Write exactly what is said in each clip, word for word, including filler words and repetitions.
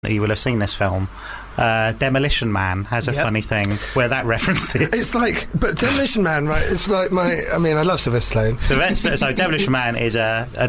You will have seen this film. Uh, Demolition Man has a Yep. funny thing where that reference is. It's like, but Demolition Man, right? It's like my. I mean, I love Sylvester Stallone. So, that's- so Demolition Man is a, a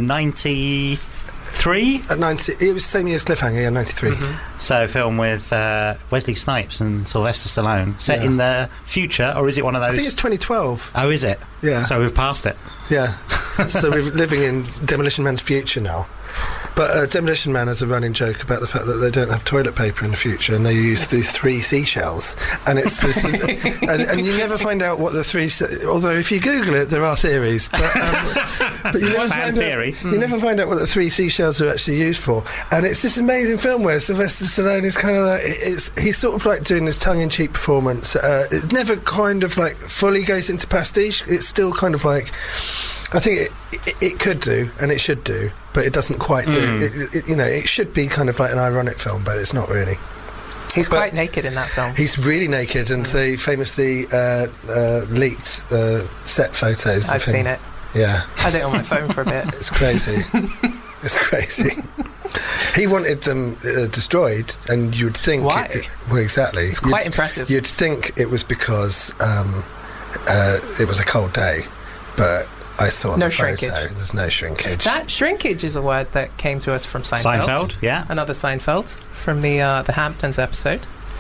ninety-three. At ninety, it was the same year as Cliffhanger, yeah, ninety-three. Mm-hmm. So, film with uh, Wesley Snipes and Sylvester Stallone, set Yeah. in the future, or is it one of those? I think it's twenty twelve. Oh, is it? Yeah. So we've passed it. Yeah. So we're living in Demolition Man's future now. But uh, Demolition Man has a running joke about the fact that they don't have toilet paper in the future, and they use these three seashells. And it's this, and, and you never find out what the three. Se- although if you Google it, there are theories, but, um, but you never Fan find theories. out. You never find out what the three seashells are actually used for. And it's this amazing film where Sylvester Stallone is kind of like it's he's sort of like doing this tongue-in-cheek performance. Uh, it never kind of like fully goes into pastiche. It's still kind of like. I think it, it, it could do, and it should do, but it doesn't quite do. Mm. It, it, you know, it should be kind of like an ironic film, but it's not really. He's But- quite naked in that film. He's really naked, and they famously uh, uh, leaked uh, set photos. I've of him. seen it. Yeah, I had it on my phone for a bit. it's crazy. It's crazy. He wanted them uh, destroyed, and you'd think. Why? It, well, exactly. It's quite You'd- impressive. You'd think it was because um, uh, it was a cold day, but I saw No the photo. shrinkage. There's no shrinkage. That shrinkage is a word that came to us from Seinfeld. Seinfeld, yeah. Another Seinfeld from the uh, the Hamptons episode.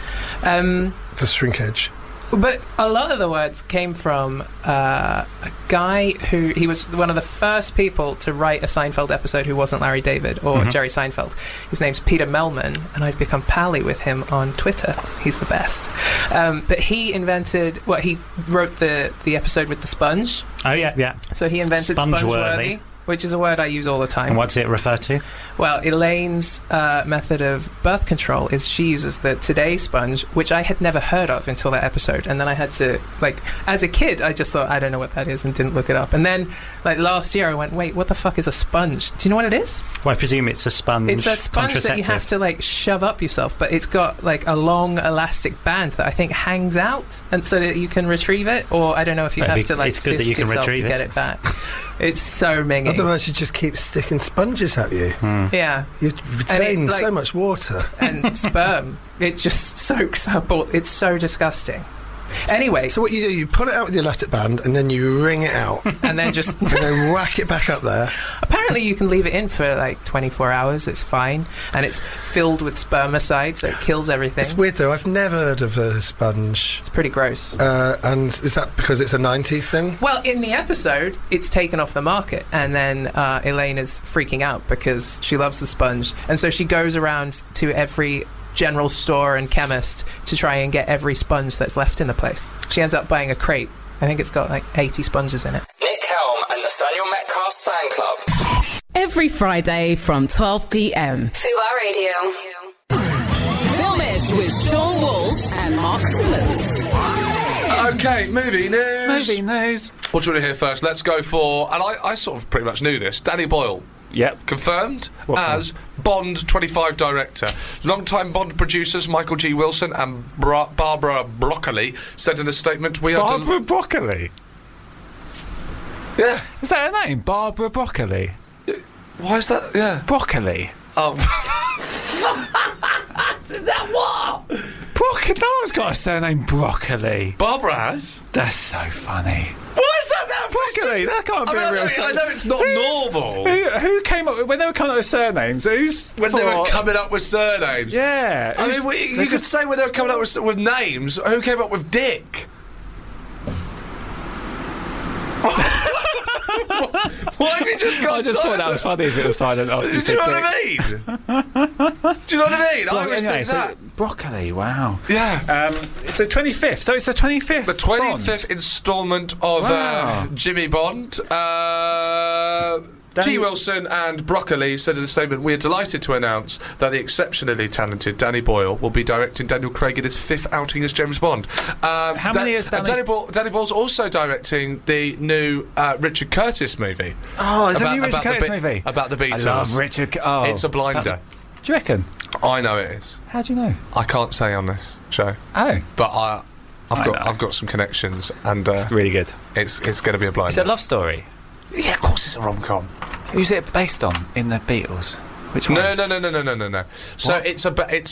Um, the shrinkage. But a lot of the words came from uh, a guy who he was one of the first people to write a Seinfeld episode who wasn't Larry David or Mhm. Jerry Seinfeld. His name's Peter Melman, and I've become pally with him on Twitter. He's the best. Um, but he invented, well, he wrote the, the episode with the sponge. Oh, yeah, yeah. So he invented Spongeworthy. spongeworthy, which is a word I use all the time. And what's it refer to? Well, Elaine's uh, method of birth control is she uses the Today sponge, which I had never heard of until that episode. And then I had to, like, as a kid, I just thought, I don't know what that is, and didn't look it up. And then, like, last year I went, wait, what the fuck is a sponge? Do you know what it is? Well, I presume it's a sponge. It's a sponge that you have contraceptive. to, like, shove up yourself, but it's got, like, a long elastic band that I think hangs out, and so that you can retrieve it, or I don't know if you It'd have be- to, like, it's good that fist you can yourself to retrieve get it. it back. It's so minging. Otherwise, you just keep sticking sponges at you. Hmm. Yeah. You retain like- so much water. And sperm. It just soaks up all. It's so disgusting. Anyway, So what you do, you pull it out with the elastic band, and then you wring it out, and and then just then whack it back up there. apparently you can leave it in for like twenty-four hours. It's fine, and it's filled with spermicide, so it kills everything. It's weird though. I've never heard of a sponge. It's pretty gross. Uh, and is that because it's a nineties thing? Well, in the episode, it's taken off the market, and then uh, Elaine is freaking out because she loves the sponge, and so she goes around to every general store and chemist to try and get every sponge that's left in the place. She ends up buying a crate. I think it's got like eighty sponges in it. Nick Helm and Nathaniel Metcalf's fan club. Every Friday from twelve p.m. Fubar Radio. Filmish with Sean Walsh and Mark Simmons. Okay, movie news. Movie news. What do you want to hear first? Let's go for, and I, I sort of pretty much knew this, Danny Boyle. Yep. Confirmed What as Bond twenty-five director. Long-time Bond producers Michael G. Wilson and Bra- Barbara Broccoli said in a statement, "We are..." Barbara Broccoli. Yeah. Is that her name? Barbara Broccoli. Why is that? Yeah. Broccoli. Oh. Is that what? Broccoli. No one's got a surname Broccoli. Barbara has. That's so funny. Why is that that Broccoli. That can't I be mean, a I real know- surname. I know it's not Who's- normal. Who, who came up with, when they were coming up with surnames? Who's When they were thought- coming up with surnames. Yeah. I who's- mean, we, they you could just- say when they were coming up with, with names, who came up with Dick? Why have you just got I just thought that was funny if it was silent after Do you you said know what Dick. I mean? Do you know what I mean? I Well, always anyway, think so that. broccoli, wow. Yeah. Um, it's the twenty-fifth, so it's the twenty-fifth. The twenty-fifth instalment of Wow. uh, Jimmy Bond. Uh, Danny- G. Wilson and Broccoli said in a statement, "We are delighted to announce that the exceptionally talented Danny Boyle will be directing Daniel Craig in his fifth outing as James Bond." Um, How many is Danny- uh, Danny, Boyle, Danny Boyle's also directing the new uh, Richard Curtis movie. Oh, is About- a new Richard about the Curtis Be- movie? about the I Beatles. love Richard. Oh, It's a blinder. That- do you reckon? I know it is. How do you know? I can't say on this show, Oh, but I, I've I got know. I've got some connections, and uh, it's really good. it's it's going to be a blinder. It's a love story. Yeah, of course it's a rom-com. Who's it based on in the Beatles? Which one? No, no, no, no, no, no, no, no. So What? it's about it's